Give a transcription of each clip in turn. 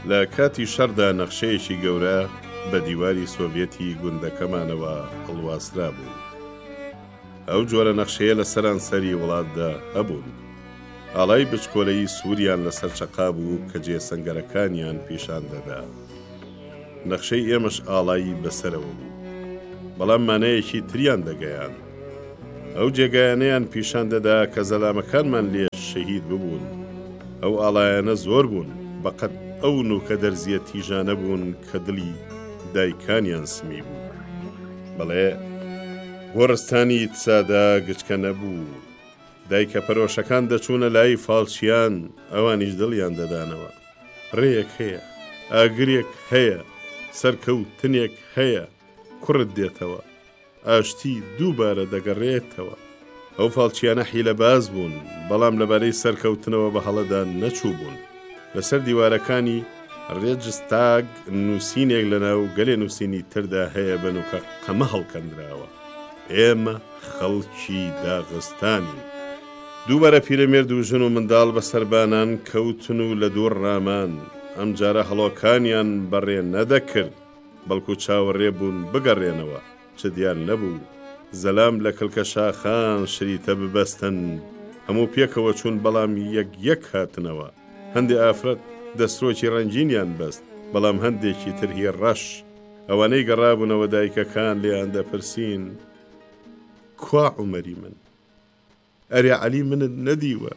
لە کاتی شەردا نەخشەیەکی گەورە بە دیواری سۆڤێتی گوندەکەمانەوە هەڵواسرا بوو. ئەو جۆرە نەخشەیە لە سەرانسەری وڵاتدا هەبوون. ئاڵای بچکۆلەی سووریان لەسەر چەقا بوو کە جێسەنگەرەکانیان پیشان دەدا. نەخشەی ئێمەش ئاڵایی بەسەرەوە بوو، بەڵام مانەیەکی تریان دەگەیان. ئەو جێگایانەیان پیشان دەدا کە زەلامەکانمان لێ شەهید ببوون. ئەو ئاڵایانە زۆر بوون، بەقەت ئەو نوکە دەرزیە تیژانە بوون کە دڵی دایکانیان سمی بوو. بەڵێ گۆڕستانی سادا گچکە نەبوو. دایکە پەرۆشەکان دەچوونە لای فاڵچیان، ئەوانیش دڵیان دەدانەوە. ڕێیەک هەیە، ئاگرێک هەیە، سەرکەوتنێک هەیە، کوڕت دێتەوە، ئاشتی دووبارە دەگەڕێتەوە. ئەو فاڵچیانە حیلەباز بوون، بەڵام لەبارەی سەرکەوتنەوە بە هەڵەدا نەچوو بوون. لەسەر دیوارەکانی ڕێجستاگ نووسینێک لەناو گەلێ نووسینی تردا هەیە بە نوکە قەمە هەڵکەندراوە: ئێمە خەڵکی داغستانی. دووبارە پیرەمێرد و ژن و منداڵ بە سەربانان کەوتن و لە دوور ڕامان. ئەم جارە هەڵۆکانیان بەڕێ نەدەکرد، بەڵکو چاوەڕێ بوون بگەڕێنەوە. چ دیار نەبوو زەلام لە کلکە شاخان شریتە ببەستن. هەموو پێکەوە چوون، بەڵام یەک هاتنەوە. هەندێک ئافرەت دەسترۆکی ڕەنجینیان بەست، بەڵام هەندێکی ترهی ڕەش. ئەوانەی گەڕابوونەوە دایکەکان لێیان دەپرسین: کوا عومەری من؟ ئەرێ عەلی منت نەدیوە؟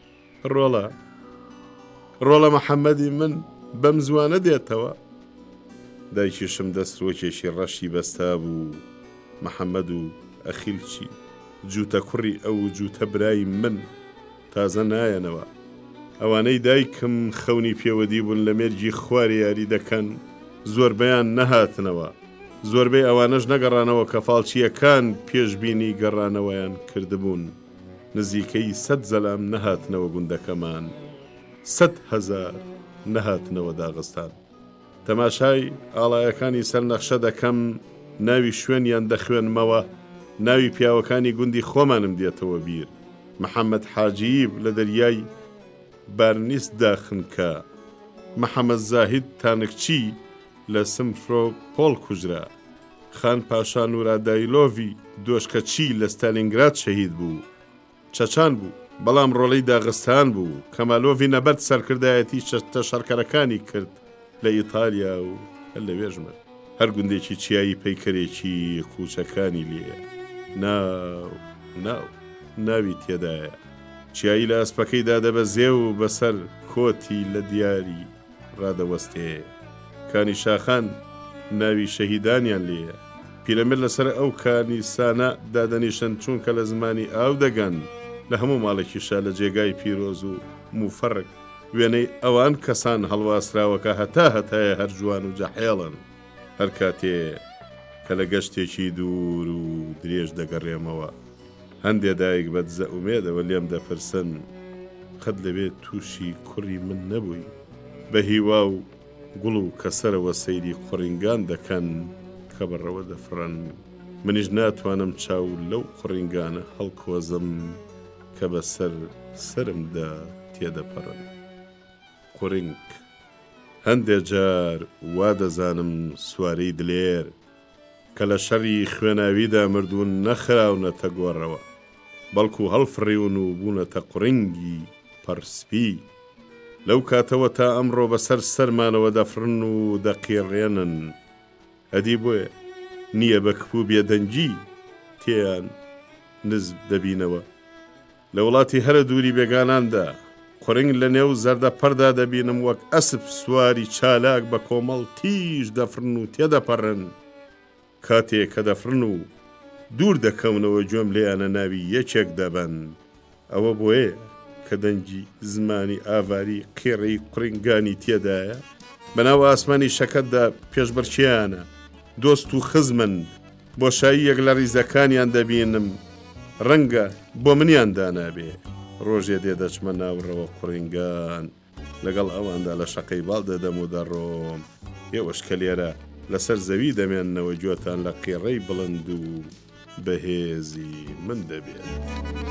ڕۆڵە مەحەممەدی من بەم زوانە دێتەوە؟ دایکیشم دەسترۆکێکی ڕەشی بەستا بوو. مەحەممەد و ئەخیلچی جوتە کوڕی ئەو جوتە برای من تازە نایەنەوە. ئەوانەی دایکم خەونی پێوەدی بوون لە مێرجی خواری یاری دەکەن، زۆربەیان نەهاتنەوە. زۆربەی ئەوانەش نەگەڕانەوە کە فاڵچیەکان پێشبینی گەڕانەوەیان کردبوون. نزیکەی 100 زەلام نەهاتنەوە گوندەکەمان، 100,000 نەهاتنەوە داغستان. تەماشای ئاڵایەکانی سەر نەخشە دەکەم، ناوی شوێنیان دەخوێنمەوە. ناوی پیاوەکانی گوندی خۆمانم دێتەوە بیر: محەممەد حاجیب لە دەریای بارنیس داخنکە، محەممەد زاهید تانکچی لە سمفرۆپۆڵ کوژرا، خان پاشا نورادایلۆڤی دۆشکەچی لە ستالینگراد شەهید بوو. چەچان بوو، بەڵام ڕۆڵەی داغستان بوو. کەمالۆڤی نەبەت سەرکردایەتی چەتە شەرکەرەکانی کرد لە ئیتالیا و هەر لەوێژمە. هەر گوندێکی چیایی پەیکەرێکی قوچەکانی لێە. ناوی تێدایە. چیایی لە ئەسپەکەیدا دەبەزێ و بەسەر کۆتی لە دیاری ڕادەوەستێ. کانی شاخان ناوی شەهیدانیان لێە. پیرەمێرد لەسەر ئەو کانیسانە دادەنیشن چونکە لە زمانی ئاو دەگەن. لە هەموو ماڵێکیشا لە جێگای پیرۆز و موفەرق وێنەی ئەوان کەسان هەڵواسراوەکە هەتایە هەر جوان و جەحێڵن. هەر کاتێ کە لە گەشتێکی دوور و درێژ دەگەڕێمەوە، هەندێ دایک بەدزە ئومێدەوە لێم دەپرسن: قەت لەوێت تووشی کوڕی من نەبووی؟ بە هیوا و گوڵ و کەسەرەوە سەیری قوڕینگان دەکەن کە بەڕەوە دەفڕن. منیش ناتوانم چاو لەو قوڕینگانە هەڵکۆزم کە بەسەر سرمدا تێدەپەڕن. قوڕینگ هەندێ جار وا دەزانم سوارەی دلێر کە لە شەڕی خوێناویدا مردوون نەخراونەتە گۆڕەوە، بەڵکو هەڵفڕیون و بوونەتە قوڕینگی پەرسپی. لەو کاتەوە تا ئەمڕۆ بەسەر سەرمانەوە دەفرن و دەقیڕێنن. ئەدی بۆیە نییە بە کپوو بێدەنگی تێیان نزب دەبینەوە. لە وڵاتی هەرە دووری بێگاناندا قوڕنگ لە نێو زەردەپەردا دەبینم وەک ئەسپ سواری چالاک بە کۆمەڵ تیژ دەفرن و تێدەپەڕن. کاتێک کە دەفرن و دوور دەکەونەوە گوێم لێیانە ناوی یەکێک دەبەن. ئەوە بۆیە کە دەنگی زمانی ئاواری قێڕەی قوڕینگانی تێدایە. بەناو ئاسمانی شەکەتدا پێشبڕکییانە دۆست و خزمن. بۆشایی یەک لە ڕیزەکانیان دەبینم، ڕەنگە بۆ منیان دانابێ. ڕۆژێ دێدەچمە ناوڕەوە قوڕینگان، لەگەڵ ئەواندا لە شەقەی باڵ دەدەم و دەڕۆم. ئێوەش کە لێرە لەسەر زەوی دەمێننەوە، گوێتان لە قێڕەی بڵند و بەهێزی من دەبێت.